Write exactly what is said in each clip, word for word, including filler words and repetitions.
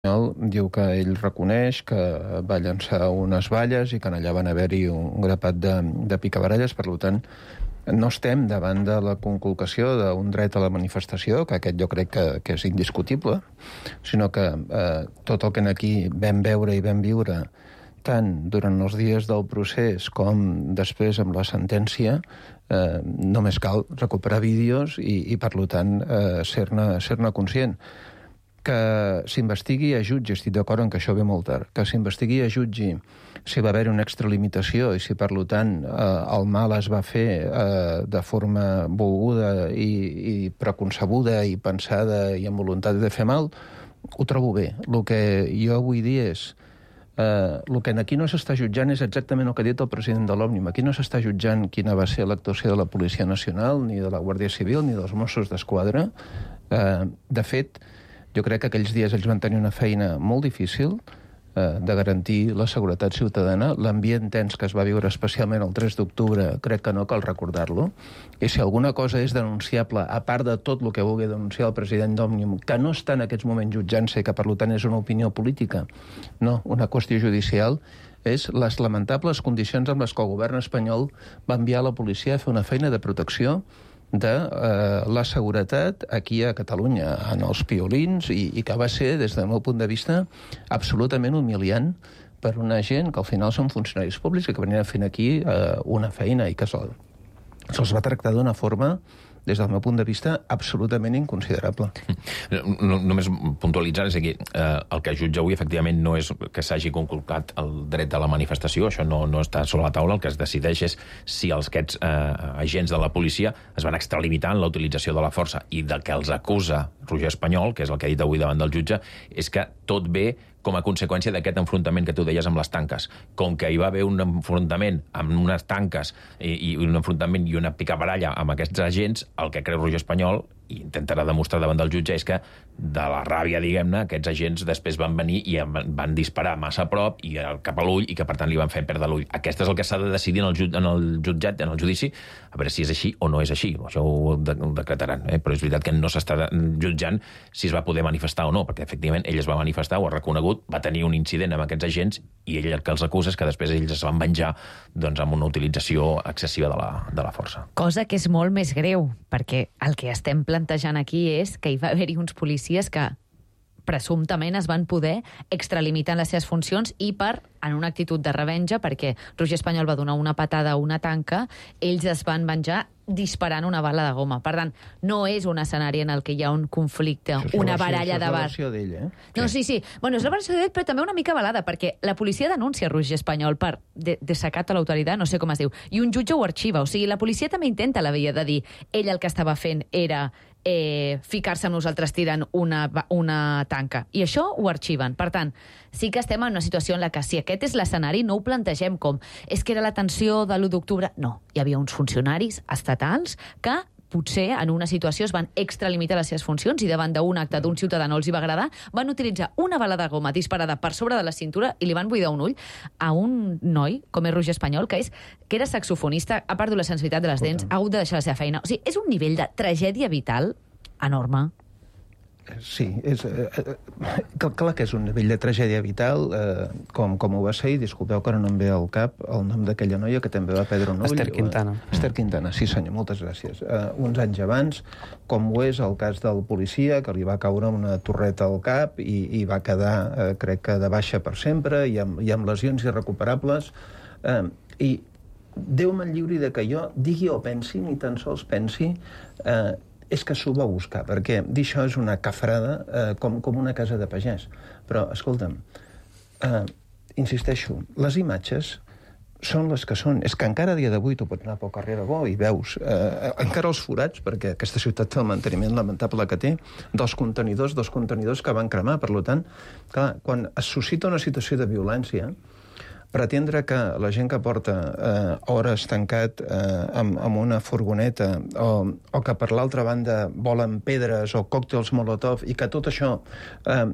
diu que ell reconeix que va llançar unes valles i que allà van haver-hi un grapat de, de picabaralles. Per tant, no estem davant de la conculcació d'un dret a la manifestació, que aquest jo crec que, que és indiscutible, sinó que eh, tot el que aquí vam veure i vam viure tant durant els dies del procés com després amb la sentència, eh, només cal recuperar vídeos i, i per tant, eh, ser-ne ser-ne conscient. Que s'investigui a jutge, estic d'acord en que això ve molt tard, que s'investigui a jutge si va haver una extralimitació i si, per tant, eh, el mal es va fer eh, de forma volguda i, i preconcebuda i pensada i amb voluntat de fer mal, ho trobo bé. El que jo vull dir és eh, el que aquí no s'està jutjant és exactament el que ha dit el president de l'Òmnium. Aquí no s'està jutjant quina va ser l'actuació de la Policia Nacional, ni de la Guàrdia Civil, ni dels Mossos d'Esquadra. Eh, de fet, jo crec que aquells dies ells van tenir una feina molt difícil eh, de garantir la seguretat ciutadana. L'ambient tens que es va viure especialment el tres d'octubre, crec que no cal recordar-lo. I si alguna cosa és denunciable, a part de tot el que vulgui denunciar el president d'Òmnium, que no està en aquests moments jutjant-se i que per tant és una opinió política, no, una qüestió judicial, és les lamentables condicions amb les que el govern espanyol va enviar la policia a fer una feina de protecció de eh, la seguretat aquí a Catalunya, en els piolins, i, i que va ser, des del meu punt de vista, absolutament humiliant per una gent que al final són funcionaris públics i que venien fent aquí eh, una feina i que se'ls se va tractar d'una forma, des del meu punt de vista, absolutament inconsiderable. No, no, només puntualitzar, és que eh, el que jutja avui, efectivament, no és que s'hagi conculcat el dret a la manifestació, això no, no està sobre la taula, el que es decideix és si els aquests eh, agents de la policia es van extralimitar en la utilització de la força, i del que els acusa Roger Espanyol, que és el que ha dit avui davant del jutge, és que tot ve com a conseqüència d'aquest enfrontament que tu deies amb les tanques. Com que hi va haver un enfrontament amb unes tanques i, i un enfrontament i una picabaralla amb aquests agents, el que creu Roger Espanyol, i intentarà demostrar davant del jutge, és que de la ràbia, diguem-ne, aquests agents després van venir i van disparar massa a prop i cap a l'ull, i que per tant li van fer perdre l'ull. Aquest és el que s'ha de decidir en el, jut, en el jutjat, en el judici, a veure si és així o no és així. Això ho, de, ho decretaran, eh? Però és veritat que no s'està jutjant si es va poder manifestar o no, perquè efectivament ell es va manifestar, ho ha reconegut, va tenir un incident amb aquests agents i ell el que els acusa és que després ells es van venjar doncs, amb una utilització excessiva de la, de la força. Cosa que és molt més greu, perquè el que estem plantejant aquí és que hi va haver-hi uns policies que presumptament es van poder extralimitar en les seves funcions i per, en una actitud de revenja, perquè Roger Espanyol va donar una patada a una tanca, ells es van venjar disparant una bala de goma. Per tant, no és un escenari en el que hi ha un conflicte, això una versió, baralla de bar. Això és la versió d'ell, eh? No, sí, sí. Bueno, és la versió d'ell, però també una mica balada, perquè la policia denuncia Roger Espanyol per de desacato a l'autoritat, no sé com es diu, i un jutge ho arxiva. O sigui, la policia també intenta la via de dir ell el que estava fent era eh, ficar-se amb nosaltres tirant una, una tanca. I això ho arxiven. Per tant, sí que estem en una situació en la que si aquest és l'escenari no ho plantegem com és que era la tensió de l'u d'octubre. No, hi havia uns funcionaris estatals que potser en una situació es van extralimitar les seves funcions i davant d'un acte d'un ciutadà no els hi va agradar, van utilitzar una bala de goma disparada per sobre de la cintura i li van buidar un ull a un noi, com és Roger Espanyol, que, és, que era saxofonista, ha perdut la sensibilitat de les dents, ha hagut de deixar la seva feina. O sigui, és un nivell de tragèdia vital enorme. Sí, és, eh, clar que és un nivell de tragèdia vital, eh, com, com ho va ser, i disculpeu que ara no em ve al cap el nom d'aquella noia que també va perdre un ull. Esther Quintana. Eh, Esther Quintana, sí senyor, moltes gràcies. Eh, uns anys abans, com ho és el cas del policia, que li va caure una torreta al cap i, i va quedar, eh, crec que de baixa per sempre, i amb, i amb lesions irrecuperables, eh, i Déu me'n lliuri de que jo digui o pensi, ni tan sols pensi, eh, és que s'ho va buscar, perquè dir això és una cafrada eh, com, com una casa de pagès. Però, escolta'm, eh, insisteixo, les imatges són les que són. És que encara a dia d'avui tu pots anar pel carrer Aragó i veus eh, encara els forats, perquè aquesta ciutat té el manteniment lamentable que té, dels contenidors, dels contenidors que van cremar. Per tant, clar, quan es suscita una situació de violència, pretendre que la gent que porta eh, hores tancat eh, amb, amb una furgoneta o, o que per l'altra banda volen pedres o còctels Molotov i que tot això eh,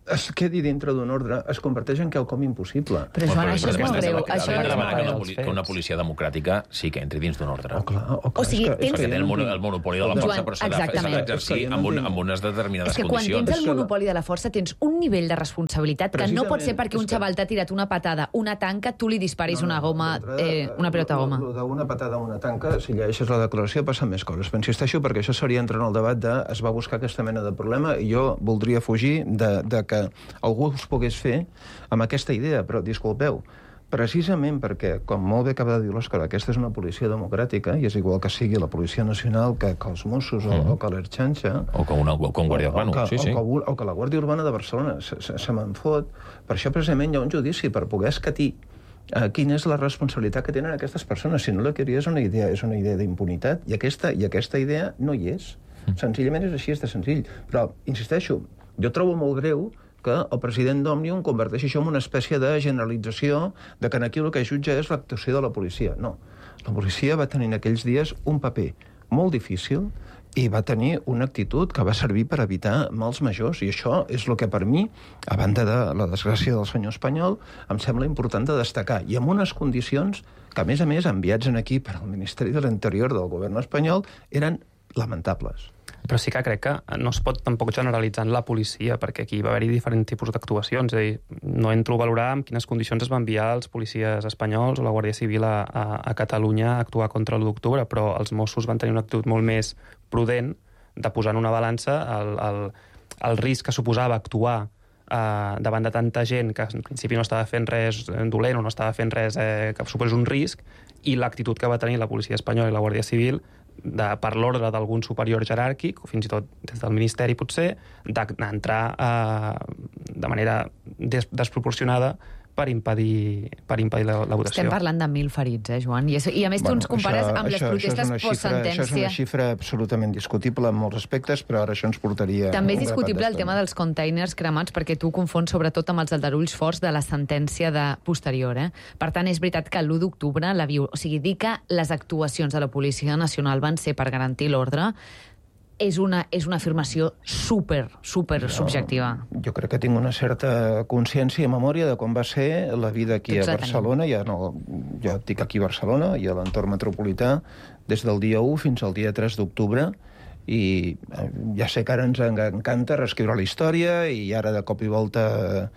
es quedi dintre d'un ordre, es converteix en quelcom impossible. Però, Joan, això és molt greu. Això és molt que una policia democràtica sí que entri dins d'un ordre. O, clar, o, clar, o sigui, és que, tens... és que té el, mon el monopoli de la força, però s'ha d'exercir amb, un, amb unes determinades condicions. És que quan condicions. tens el monopoli de la força tens un nivell de responsabilitat que no pot ser perquè un xaval t'ha tirat una patada, una tanca, tu li disparis no, no, una goma, eh, una pilota goma. D'una patada a una tanca, si llegeixes la declaració, passen més coses. Però insisteixo perquè això seria entrar en el debat de es va buscar aquesta mena de problema i jo voldria fugir de, de que algú es pogués fer amb aquesta idea, però disculpeu, precisament perquè, com molt bé acaba de dir l'Òscar, aquesta és una policia democràtica i és igual que sigui la Policia Nacional que, que els Mossos o, mm. o que l'Ertxanxa o que una o que un Guàrdia Urbana, sí, sí. O, que, o que la Guàrdia Urbana de Barcelona se, se, se me'n fot. Per això precisament hi ha un judici per poder escatir uh, quina és la responsabilitat que tenen aquestes persones. Si no, la que és una idea és una idea d'impunitat i aquesta, i aquesta idea no hi és. Mm. Senzillament és així, és de senzill. Però, insisteixo, jo trobo molt greu que el president d'Òmnium converteixi això en una espècie de generalització de que aquí el que jutja és l'actuació de la policia. No. La policia va tenir en aquells dies un paper molt difícil i va tenir una actitud que va servir per evitar mals majors. I això és el que per mi, a banda de la desgràcia del senyor espanyol, em sembla important de destacar. I amb unes condicions que, a més a més, enviats aquí per al Ministeri de l'Interior del govern espanyol, eren lamentables. Però sí que crec que no es pot tampoc generalitzar en la policia, perquè aquí va haver-hi diferents tipus d'actuacions. És a dir, no entro a valorar en quines condicions es va enviar els policies espanyols o la Guàrdia Civil a, a, a Catalunya a actuar contra l'u d'octubre, però els Mossos van tenir una actitud molt més prudent de posar en una balança el, el, el risc que suposava actuar Uh, davant de tanta gent que en principi no estava fent res dolent o no estava fent res eh, que suposés un risc, i l'actitud que va tenir la policia espanyola i la Guàrdia Civil de, per l'ordre d'algun superior jeràrquic, o fins i tot des del Ministeri potser, d'entrar uh, de manera des desproporcionada per impedir, per impedir la, la votació. Estem parlant de mil ferits, eh, Joan? I, és, i a més bueno, tu ens compares això, amb les protestes post-sentència. Això és una xifra absolutament discutible en molts aspectes, però ara això ens portaria... També és discutible el tema dels containers cremats, perquè tu confons sobretot amb els aldarulls forts de la sentència de posterior. Eh? Per tant, és veritat que l'u d'octubre, la viu... o sigui, dir que les actuacions de la Policia Nacional van ser per garantir l'ordre és una, és una afirmació super, super jo, subjectiva. Jo crec que tinc una certa consciència i memòria de com va ser la vida aquí Tots a Barcelona. Ja no, jo estic aquí a Barcelona i a l'entorn metropolità des del dia u fins al dia tres d'octubre, i ja sé que ara ens encanta reescriure la història i ara de cop i volta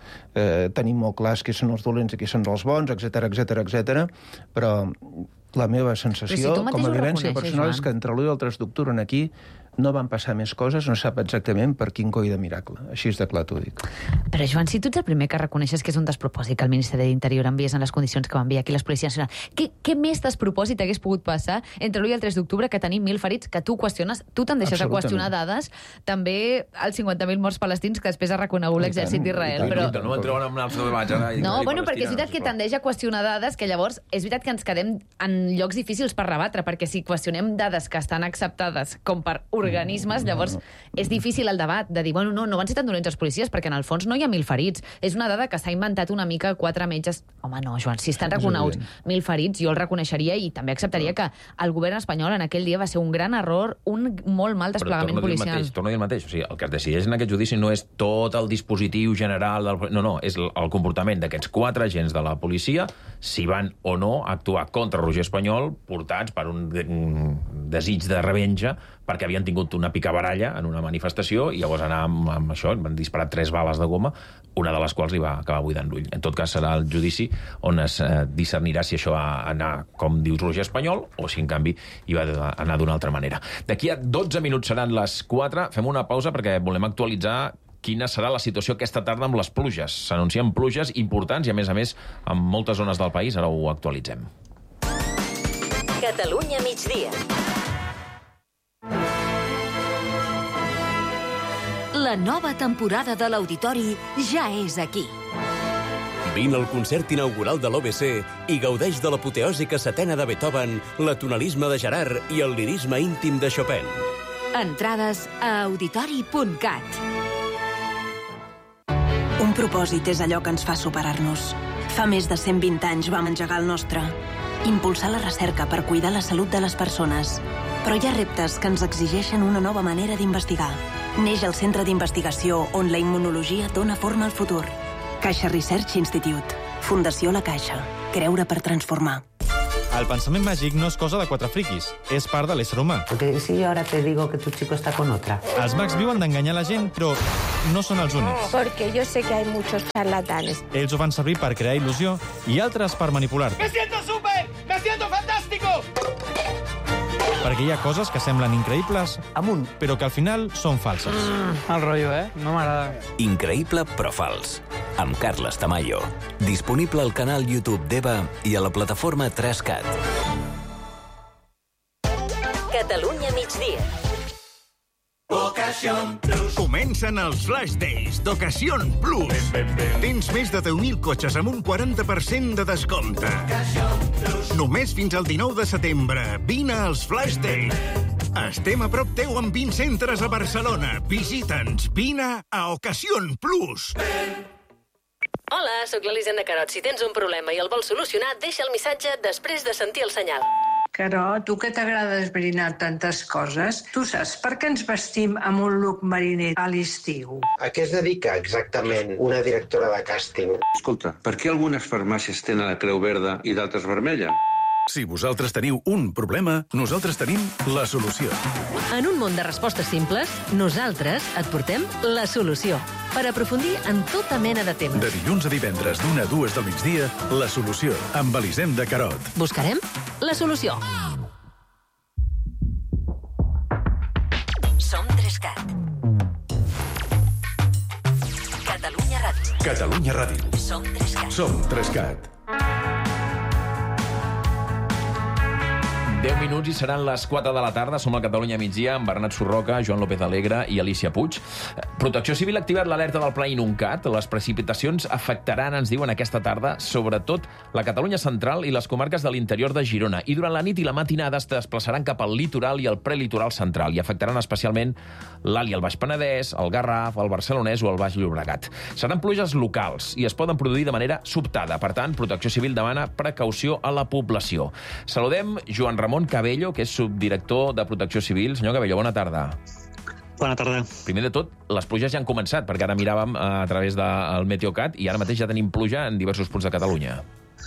eh, tenim molt clars qui són els dolents i qui són els bons, etcètera, etcètera, etcètera, però la meva sensació, si com a vivència personal, és que entre l'u i el tres d'octubre aquí no van passar més coses, no sap exactament per quin coi de miracle. Així és de clar t'ho dic. Però, Joan, si tu ets el primer que reconeixes que és un despropòsit que el Ministeri d'Interior envies en les condicions que va enviar aquí les policies nacionals, què, què més despropòsit hagués pogut passar entre l'u i el tres d'octubre, que tenim mil ferits, que tu qüestiones, tu te'n deixes de qüestionar dades, també els cinquanta mil morts palestins que després ha reconegut l'exèrcit d'Israel. Però... No entreuen en un altre debat. No, bueno, perquè és veritat que tendeix a qüestionar dades que llavors és veritat que ens quedem en llocs difícils per rebatre, perquè si qüestionem dades que estan acceptades com per organismes, llavors és difícil el debat de dir, bueno, no, no van ser tan dolents els policies, perquè en el fons no hi ha mil ferits. És una dada que s'ha inventat una mica quatre metges. Home, no, Joan, si estan reconeguts mil ferits, jo el reconeixeria i també acceptaria que el govern espanyol en aquell dia va ser un gran error, un molt mal desplegament policial. Mateix, torno a dir el mateix. O sigui, el que es decideix en aquest judici no és tot el dispositiu general del... No, no, és el comportament d'aquests quatre agents de la policia, si van o no a actuar contra Roger Espanyol, portats per un desig de revenja, perquè havien tingut una picabaralla en una manifestació i llavors anar amb, amb això, van disparar tres bales de goma, una de les quals li va acabar buidant l'ull. En tot cas, serà el judici on es eh, discernirà si això va anar, com dius, Roger Espanyol, o si, en canvi, hi va anar d'una altra manera. D'aquí a dotze minuts seran les quatre. Fem una pausa perquè volem actualitzar quina serà la situació aquesta tarda amb les pluges. S'anuncien pluges importants i, a més a més, en moltes zones del país. Ara ho actualitzem. Catalunya migdia. La nova temporada de l'Auditori ja és aquí. Vine al concert inaugural de l'O B C i gaudeix de l'apoteòsica setena de Beethoven, la tonalisme de Gerard i el lirisme íntim de Chopin. Entrades a auditori punt cat. Un propòsit és allò que ens fa superar-nos. Fa més de cent vint anys vam engegar el nostre. Impulsar la recerca per cuidar la salut de les persones. Però hi ha reptes que ens exigeixen una nova manera d'investigar. Neix el centre d'investigació on la immunologia dona forma al futur. Caixa Research Institute. Fundació La Caixa. Creure per transformar. El pensament màgic no és cosa de quatre friquis, és part de l'ésser humà. Porque si yo ahora te digo que tu chico está con otra. Els mags viuen d'enganyar la gent, però no són els únics. Porque yo sé que hay muchos charlatanes. Ells ho fan servir per crear il·lusió i altres per manipular-te. ¡Me siento súper! ¡Me siento fantástico! Perquè hi ha coses que semblen increïbles amunt, però que al final són falses. Mm, el rotllo, eh? No m'agrada. Increïble però fals. Amb Carles Tamayo. Disponible al canal YouTube d'Eva i a la plataforma tres cat. Catalunya migdia. Ocasión Plus. Comencen els Flash Days d'Ocasión Plus. Tens més de deu mil cotxes amb un quaranta per cent de descompte. Només fins al dinou de setembre. Vine als Flash Days. Estem a prop teu amb vint centres a Barcelona. Visita'ns. Vine a Ocasión Plus. Hola, sóc l'Elisenda Carot. Si tens un problema i el vols solucionar, deixa el missatge després de sentir el senyal. Carot, tu que t'agrada esbrinar tantes coses, tu saps per què ens vestim amb un look mariner a l'estiu? A què es dedica exactament una directora de càsting? Escolta, per què algunes farmàcies tenen la creu verda i d'altres vermella? Si vosaltres teniu un problema, nosaltres tenim la solució. En un món de respostes simples, nosaltres et portem la solució. Per aprofundir en tota mena de temes. De dilluns a divendres, d'una a dues del migdia, la solució, amb Elisenda Carot. Buscarem la solució. Som tres cat. Catalunya Ràdio. Catalunya Ràdio. Som tres cat. Som tres cat. deu minuts i seran les quatre de la tarda. Som a Catalunya migdia amb Bernat Surroca, Joan López Alegre i Alicia Puig. Protecció Civil ha activat l'alerta del Pla Inuncat. Les precipitacions afectaran, ens diuen aquesta tarda, sobretot la Catalunya central i les comarques de l'interior de Girona. I durant la nit i la matinada es desplaçaran cap al litoral i al prelitoral central i afectaran especialment l'Alt i el Baix Penedès, el Garraf, el Barcelonès o el Baix Llobregat. Seran pluges locals i es poden produir de manera sobtada. Per tant, Protecció Civil demana precaució a la població. Saludem Joan Ramon Cabello, que és subdirector de Protecció Civil. Senyor Cabello, bona tarda. Bona tarda. Primer de tot, les pluges ja han començat, perquè ara miràvem a través del Meteocat i ara mateix ja tenim pluja en diversos punts de Catalunya.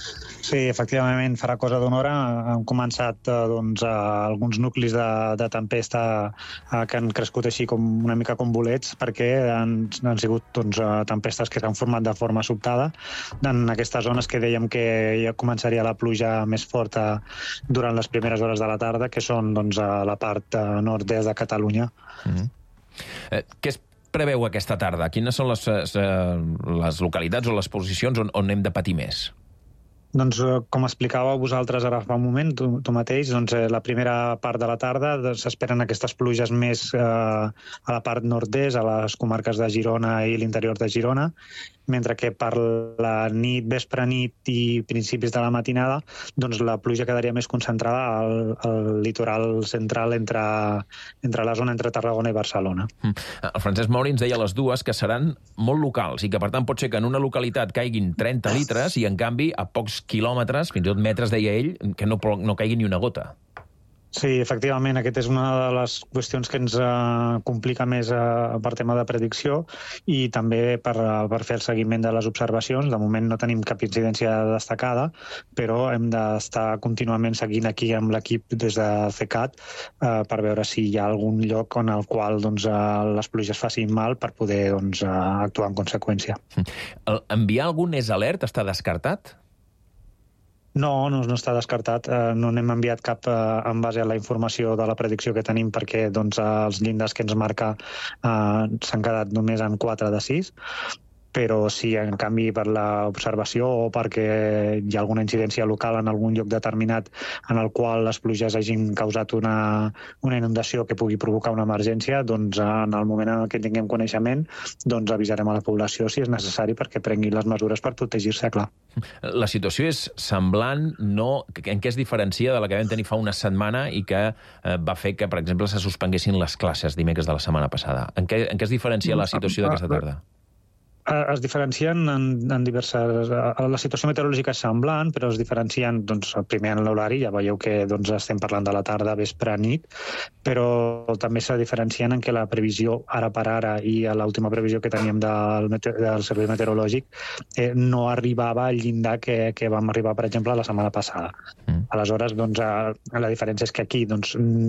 Sí, efectivament, farà cosa d'una hora. Han començat doncs, alguns nuclis de, de tempesta que han crescut així com una mica com bolets, perquè han, han sigut doncs, tempestes que s'han format de forma sobtada en aquestes zones que dèiem que ja començaria la pluja més forta durant les primeres hores de la tarda, que són doncs, a la part nord-est de Catalunya. Mm-hmm. eh, què es preveu aquesta tarda? Quines són les, les localitats o les posicions on, on hem de patir més? Doncs, com explicàveu vosaltres ara fa un moment, tu, tu mateix, doncs, eh, la primera part de la tarda s'esperen aquestes pluges més eh, a la part nord-est, a les comarques de Girona i l'interior de Girona, mentre que per la nit, vespre nit i principis de la matinada, doncs la pluja quedaria més concentrada al, al litoral central entre, entre la zona entre Tarragona i Barcelona. Mm. El Francesc Mauri ens deia a les dues que seran molt locals i que, per tant, pot ser que en una localitat caiguin trenta litres i, en canvi, a pocs quilòmetres, fins i tot metres, deia ell, que no, no caigui ni una gota. Sí, efectivament, aquesta és una de les qüestions que ens eh, complica més eh, per tema de predicció i també per, per fer el seguiment de les observacions. De moment no tenim cap incidència destacada, però hem d'estar contínuament seguint aquí amb l'equip des de C E C A T eh, per veure si hi ha algun lloc en el qual doncs, eh, les pluges facin mal per poder doncs, eh, actuar en conseqüència. El, enviar algun és alert està descartat? No, no, no està descartat. Eh, no n'hem enviat cap eh, en base a la informació de la predicció que tenim perquè doncs, els llindars que ens marca eh, s'han quedat només en quatre de sis, però si en canvi per l'observació o perquè hi ha alguna incidència local en algun lloc determinat en el qual les pluges hagin causat una, una inundació que pugui provocar una emergència, doncs en el moment en què tinguem coneixement doncs avisarem a la població si és necessari perquè prengui les mesures per protegir-se, clar. La situació és semblant, no? En què es diferencia de la que vam tenir fa una setmana i que eh, va fer que, per exemple, se suspenguessin les classes dimecres de la setmana passada? En què, en què es diferencia la situació d'aquesta tarda? es diferencien en, en diverses... La situació meteorològica és semblant, però es diferencien, doncs, primer en l'horari, ja veieu que doncs, estem parlant de la tarda, vespre, nit, però també se diferencien en què la previsió ara per ara i a l'última previsió que teníem del, del servei meteorològic eh, no arribava al llindar que, que vam arribar, per exemple, la setmana passada. Mm. Aleshores, doncs, la diferència és que aquí, doncs,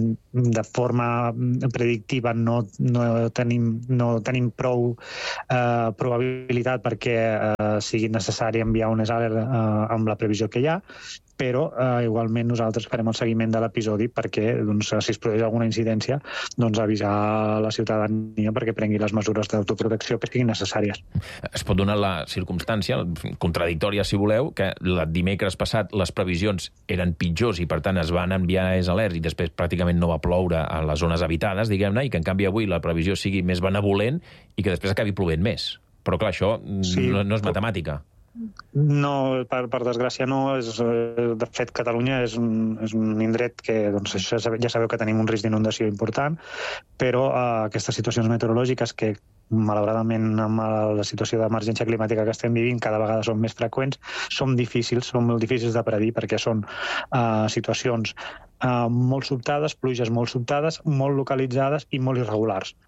de forma predictiva no, no, tenim, no tenim prou eh, probabilitat perquè eh, sigui necessari enviar un alert eh, amb la previsió que hi ha, però eh, igualment nosaltres farem el seguiment de l'episodi perquè, doncs, si es produeix alguna incidència, doncs avisar la ciutadania perquè prengui les mesures d'autoprotecció que siguin necessàries. Es pot donar la circumstància, contradictòria si voleu, que el dimecres passat les previsions eren pitjors i per tant es van enviar alerts i després pràcticament no va ploure a les zones habitades, diguem-ne, i que en canvi avui la previsió sigui més benevolent i que després acabi plovent més. Però clar, això sí, no, no és matemàtica. No, per, per desgràcia no. És, de fet, Catalunya és un, és un indret que, doncs, això ja sabeu que tenim un risc d'inundació important, però eh, aquestes situacions meteorològiques que, malauradament, amb la situació d'emergència climàtica que estem vivint, cada vegada són més freqüents, són difícils, són molt difícils de predir, perquè són eh, situacions eh, molt sobtades, pluges molt sobtades, molt localitzades i molt irregulars.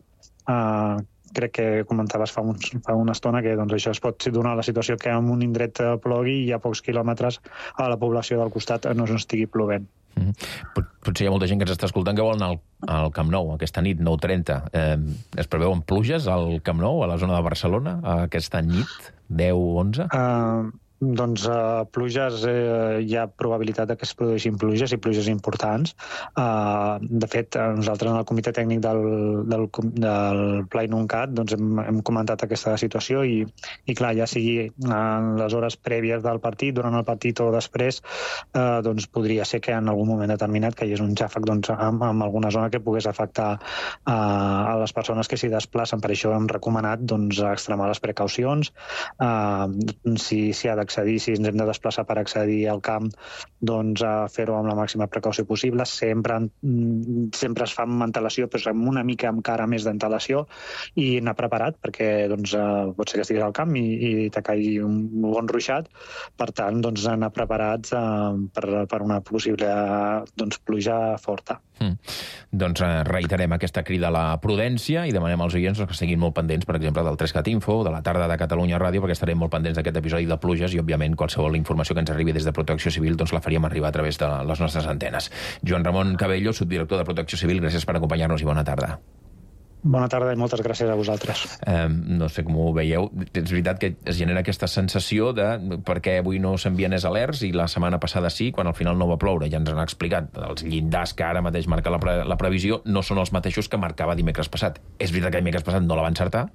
Eh, crec que comentaves fa, uns, fa una estona que doncs, això es pot donar la situació que en un indret plogui i a pocs quilòmetres a la població del costat no estigui plovent. Mm-hmm. Potser hi ha molta gent que ens està escoltant que vol anar al, al Camp Nou aquesta nit, nou trenta. Eh, es preveuen pluges al Camp Nou, a la zona de Barcelona, aquesta nit, deu onze? Uh... Doncs uh, pluges, eh, hi ha probabilitat que es produeixin pluges i pluges importants. Uh, de fet, nosaltres en el comitè tècnic del, del, del Pla Inuncat doncs hem, hem comentat aquesta situació i, i clar, ja sigui en les hores prèvies del partit, durant el partit o després, uh, doncs podria ser que en algun moment determinat que hi és un xàfec doncs, en, en alguna zona que pogués afectar uh, a les persones que s'hi desplacen. Per això hem recomanat doncs, extremar les precaucions. Uh, si s'hi ha de accedir, si ens hem de desplaçar per accedir al camp, doncs a fer-ho amb la màxima precaució possible. Sempre, sempre es fa amb antelació, però amb una mica encara més d'antelació i anar preparat, perquè doncs, pot ser que estiguis al camp i, i te caigui un bon ruixat. Per tant, doncs, anar preparats eh, per, per una possible doncs, pluja forta. Mm. Doncs eh, reiterem aquesta crida a la prudència i demanem als oients que estiguin molt pendents, per exemple, del tres cat Info, de la tarda de Catalunya Ràdio, perquè estarem molt pendents d'aquest episodi de pluges i, òbviament, qualsevol informació que ens arribi des de Protecció Civil doncs la faríem arribar a través de les nostres antenes. Joan Ramon Cabello, subdirector de Protecció Civil, gràcies per acompanyar-nos i bona tarda. Bona tarda i moltes gràcies a vosaltres. Eh, no sé com ho veieu. És veritat que es genera aquesta sensació de per què avui no s'envien els alerts i la setmana passada sí, quan al final no va ploure. Ja ens han explicat. Els llindars que ara mateix marca la, pre la previsió no són els mateixos que marcava dimecres passat. És veritat que dimecres passat no la va encertar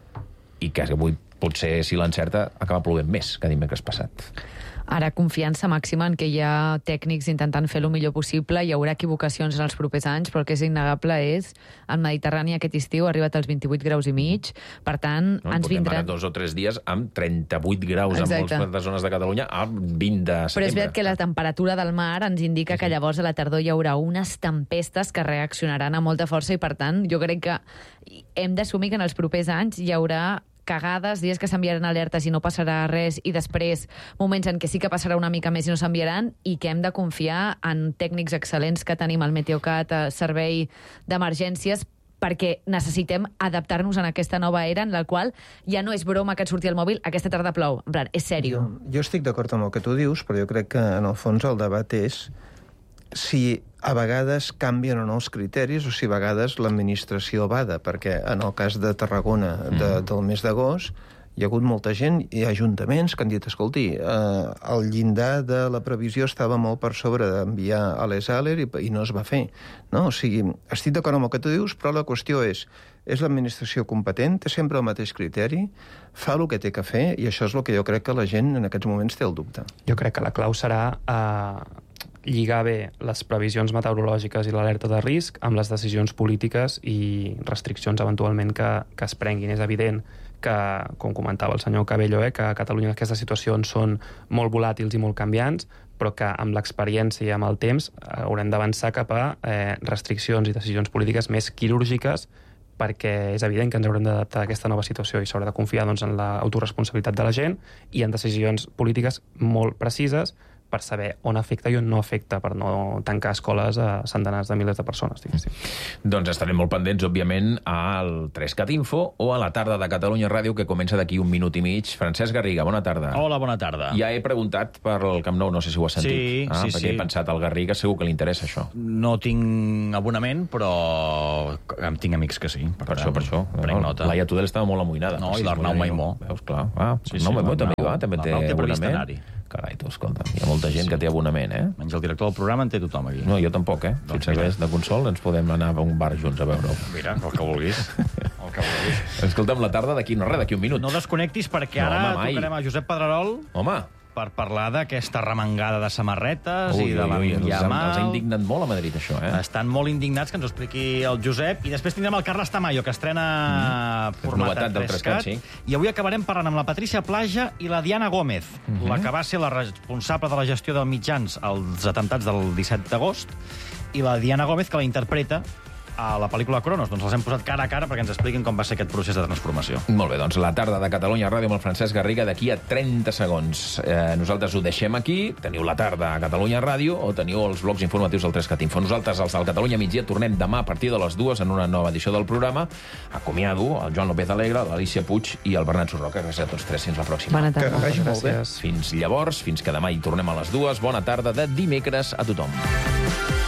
i que avui potser, si l'encerta, acaba plovent més que dimecres passat. Ara, confiança màxima en que hi ha tècnics intentant fer el millor possible. Hi haurà equivocacions en els propers anys, però el que és innegable és el Mediterrani aquest estiu ha arribat als vint-i-vuit graus i mig. Per tant, no, ens vindran... Portem dos o tres dies amb trenta-vuit graus Exacte. En moltes zones de Catalunya a vint de setembre. Però és veritat que la temperatura del mar ens indica sí, sí. que llavors a la tardor hi haurà unes tempestes que reaccionaran amb molta força i, per tant, jo crec que hem d'assumir que en els propers anys hi haurà cagades, dies que s'enviaran alertes i no passarà res, i després moments en què sí que passarà una mica més i no s'enviaran, i que hem de confiar en tècnics excel·lents que tenim al Meteocat, servei d'emergències, perquè necessitem adaptar-nos en aquesta nova era en la qual ja no és broma que et surti el mòbil, aquesta tarda plou. En plan, és sèrio. Jo, jo estic d'acord amb el que tu dius, però jo crec que en el fons el debat és si a vegades canvien o no els criteris o si a vegades l'administració bada, perquè en el cas de Tarragona de, del mes d'agost hi ha hagut molta gent i ajuntaments que han dit, escolti, eh, el llindar de la previsió estava molt per sobre d'enviar a les alert i, i no es va fer. No? O sigui, estic d'acord amb el que tu dius, però la qüestió és, és l'administració competent, té sempre el mateix criteri, fa el que té que fer, i això és el que jo crec que la gent en aquests moments té el dubte. Jo crec que la clau serà eh, lligar bé les previsions meteorològiques i l'alerta de risc amb les decisions polítiques i restriccions eventualment que, que es prenguin. És evident que, com comentava el senyor Cabello, eh, que a Catalunya aquestes situacions són molt volàtils i molt canviants, però que amb l'experiència i amb el temps haurem d'avançar cap a eh, restriccions i decisions polítiques més quirúrgiques perquè és evident que ens haurem d'adaptar a aquesta nova situació i s'haurà de confiar doncs, en l'autoresponsabilitat de la gent i en decisions polítiques molt precises per saber on afecta i on no afecta, per no tancar escoles a centenars de milers de persones, diguéssim. Doncs estarem molt pendents, òbviament, al tres cat Info o a la tarda de Catalunya Ràdio, que comença d'aquí un minut i mig. Francesc Garriga, bona tarda. Hola, bona tarda. Ja he preguntat per el Camp Nou, no sé si ho has sentit. Sí, ah, sí, perquè sí. he pensat al Garriga, segur que li interessa això. No tinc abonament, però em tinc amics que sí. Per, per això, per això. Prenc no, nota. Laia Tudel estava molt amoïnada. No, i l'Arnau Maimó. Veus, clar. Ah, sí, Arnau sí, Maimó també hi va, també té té abonament. Carai, tu, escolta, hi ha molta gent sí. que té abonament, eh? Menys el director del programa en té tothom aquí. No, jo tampoc, eh? Si et serveix de consol, ens podem anar a un bar junts a veure-ho. Mira, el que vulguis. El que vulguis. Escolta'm, la tarda d'aquí, no res, d'aquí un minut. No desconnectis perquè no, ara home, tocarem a Josep Pedrerol. Home, per parlar d'aquesta remengada de samarretes ui, i de la ui, ui, Yamal. Els ha indignat molt a Madrid, això, eh? Estan molt indignats, que ens ho expliqui el Josep. I després tindrem el Carles Tamayo, que estrena mm. format a tres cat. Sí. I avui acabarem parlant amb la Patricia Plaja i la Diana Gómez, mm -hmm. la que va ser la responsable de la gestió dels mitjans als atemptats del disset d'agost, i la Diana Gómez, que la interpreta a la pel·lícula Cronos. Doncs els hem posat cara a cara perquè ens expliquin com va ser aquest procés de transformació. Molt bé, doncs la tarda de Catalunya Ràdio amb el Francesc Garriga d'aquí a trenta segons. Eh, nosaltres ho deixem aquí. Teniu la tarda a Catalunya Ràdio o teniu els blocs informatius del tres cat Info. Nosaltres, els del Catalunya Migdia, tornem demà a partir de les dues en una nova edició del programa. Acomiado el Joan López Alegre, l'Alicia Puig i el Bernat Surroca. Gràcies a tots tres. Fins la pròxima. Bona tarda. Que vagi molt bé. Fins llavors, fins que demà hi tornem a les dues. Bona tarda de dimecres a tothom.